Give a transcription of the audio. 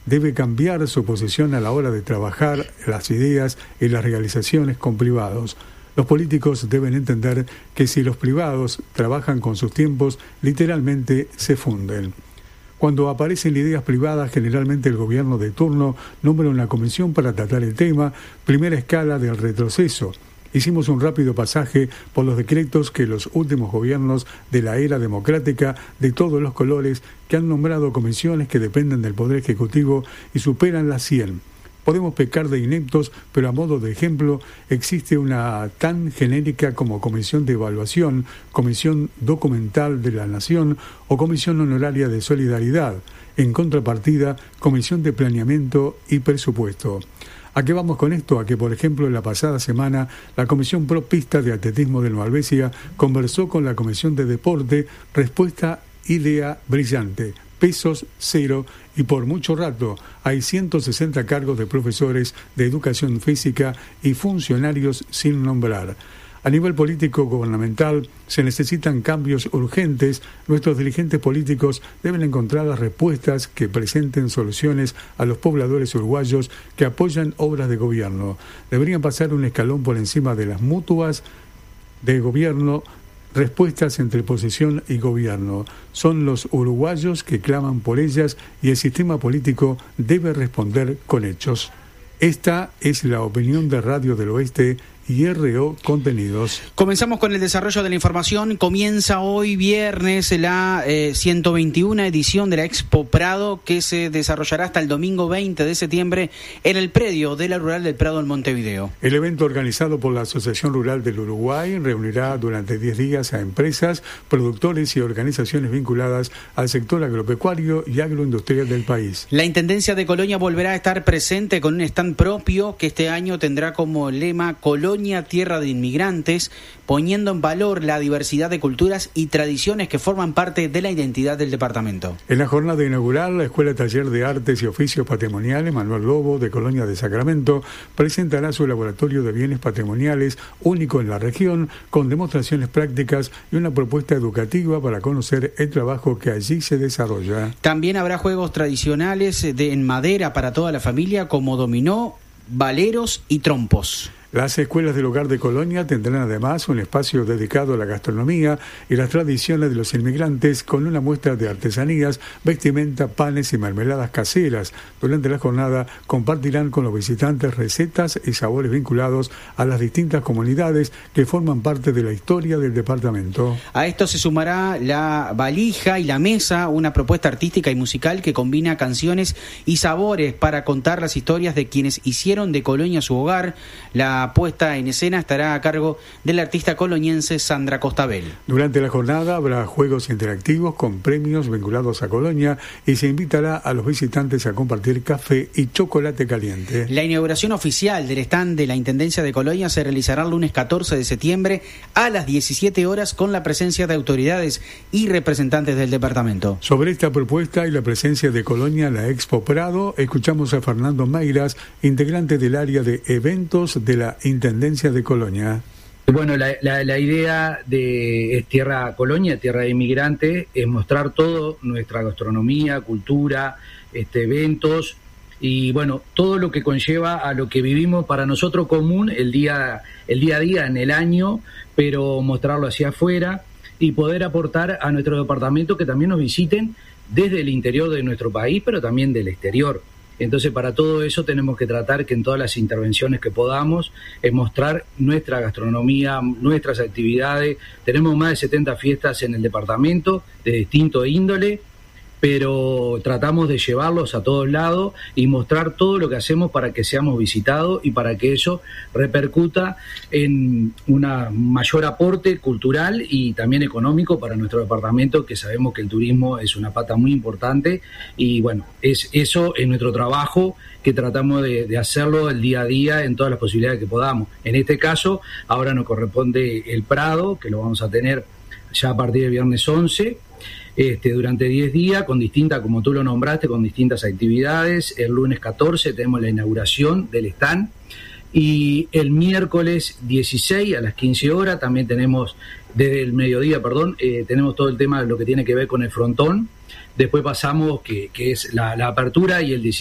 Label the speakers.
Speaker 1: debe cambiar su posición a la hora de trabajar las ideas y las realizaciones con privados. Los políticos deben entender que si los privados trabajan con sus tiempos, literalmente se funden. Cuando aparecen ideas privadas, generalmente el gobierno de turno nombra una comisión para tratar el tema, primera escala del retroceso. Hicimos un rápido pasaje por los decretos que los últimos gobiernos de la era democrática de todos los colores que han nombrado comisiones que dependen del Poder Ejecutivo y superan las 100. Podemos pecar de ineptos, pero a modo de ejemplo, existe una tan genérica como Comisión de Evaluación, Comisión Documental de la Nación o Comisión Honoraria de Solidaridad. En contrapartida, Comisión de Planeamiento y Presupuesto. ¿A qué vamos con esto? A que, por ejemplo, la pasada semana, la Comisión Pro Pista de Atletismo del Malvesia conversó con la Comisión de Deporte, respuesta idea brillante. Pesos cero y por mucho rato hay 160 cargos de profesores de educación física y funcionarios sin nombrar. A nivel político gubernamental se necesitan cambios urgentes. Nuestros dirigentes políticos deben encontrar las respuestas que presenten soluciones a los pobladores uruguayos que apoyan obras de gobierno. Deberían pasar un escalón por encima de las mutuas de gobierno. Respuestas entre oposición y gobierno. Son los uruguayos que claman por ellas y el sistema político debe responder con hechos. Esta es la opinión de Radio del Oeste y RO Contenidos.
Speaker 2: Comenzamos con el desarrollo de la información. Comienza hoy viernes la 121 edición de la Expo Prado, que se desarrollará hasta el domingo 20 de septiembre en el predio de la Rural del Prado en Montevideo.
Speaker 1: El evento, organizado por la Asociación Rural del Uruguay, reunirá durante 10 días a empresas, productores y organizaciones vinculadas al sector agropecuario y agroindustrial del país.
Speaker 2: La Intendencia de Colonia volverá a estar presente con un stand propio que este año tendrá como lema Colonia, tierra de inmigrantes, poniendo en valor la diversidad de culturas y tradiciones que forman parte de la identidad del departamento.
Speaker 1: En la jornada inaugural, la Escuela Taller de Artes y Oficios Patrimoniales Manuel Lobo de Colonia de Sacramento presentará su laboratorio de bienes patrimoniales único en la región, con demostraciones prácticas y una propuesta educativa para conocer el trabajo que allí se desarrolla.
Speaker 2: También habrá juegos tradicionales en madera para toda la familia, como dominó, valeros y trompos.
Speaker 1: Las escuelas del hogar de Colonia tendrán además un espacio dedicado a la gastronomía y las tradiciones de los inmigrantes, con una muestra de artesanías, vestimenta, panes y mermeladas caseras. Durante la jornada compartirán con los visitantes recetas y sabores vinculados a las distintas comunidades que forman parte de la historia del departamento.
Speaker 2: A esto se sumará la valija y la mesa, una propuesta artística y musical que combina canciones y sabores para contar las historias de quienes hicieron de Colonia su hogar. La puesta en escena estará a cargo del artista coloniense Sandra Costabel.
Speaker 1: Durante la jornada habrá juegos interactivos con premios vinculados a Colonia y se invitará a los visitantes a compartir café y chocolate caliente.
Speaker 2: La inauguración oficial del stand de la Intendencia de Colonia se realizará el lunes 14 de septiembre a las 17 horas con la presencia de autoridades y representantes del departamento.
Speaker 1: Sobre esta propuesta y la presencia de Colonia en la Expo Prado, escuchamos a Fernando Meiras, integrante del área de eventos de la Intendencia de Colonia.
Speaker 3: Bueno, la idea de Tierra Colonia, tierra de inmigrantes, es mostrar todo, nuestra gastronomía, cultura, eventos y bueno, todo lo que conlleva a lo que vivimos para nosotros común el día a día en el año, pero mostrarlo hacia afuera y poder aportar a nuestro departamento que también nos visiten desde el interior de nuestro país, pero también del exterior. Entonces, para todo eso tenemos que tratar que en todas las intervenciones que podamos es mostrar nuestra gastronomía, nuestras actividades. Tenemos más de 70 fiestas en el departamento de distinto índole, pero tratamos de llevarlos a todos lados y mostrar todo lo que hacemos para que seamos visitados y para que eso repercuta en un mayor aporte cultural y también económico para nuestro departamento, que sabemos que el turismo es una pata muy importante y bueno, eso es nuestro trabajo, que tratamos de hacerlo el día a día en todas las posibilidades que podamos. En este caso, ahora nos corresponde el Prado, que lo vamos a tener ya a partir del viernes 11, durante 10 días, con distintas, como tú lo nombraste, con distintas actividades. El lunes 14 tenemos la inauguración del stand y el miércoles 16 a las 15 horas también tenemos, desde el mediodía, tenemos todo el tema de lo que tiene que ver con el frontón. Después pasamos, que es la apertura, y el 17